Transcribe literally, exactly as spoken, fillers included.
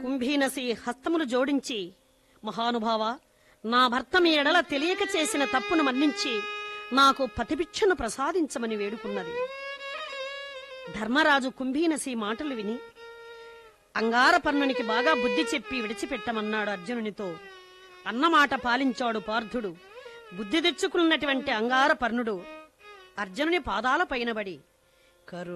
కుంభీనసి హస్తములు జోడించి, మహానుభావ, నా భర్త మీ ఎడల తెలియక చేసిన తప్పును మన్నించి నాకు పతిభిక్షను ప్రసాదించమని వేడుకున్నది. ధర్మరాజు కుంభీనసి మాటలు విని అంగారపర్ణునికి బాగా బుద్ధి చెప్పి విడిచిపెట్టమన్నాడు అర్జునునితో. అన్నమాట పాలించాడు పార్థుడు. బుద్ధి తెచ్చుకున్నటువంటి అంగారపర్ణుడు అర్జునుని పాదాల పైనబడి, కరు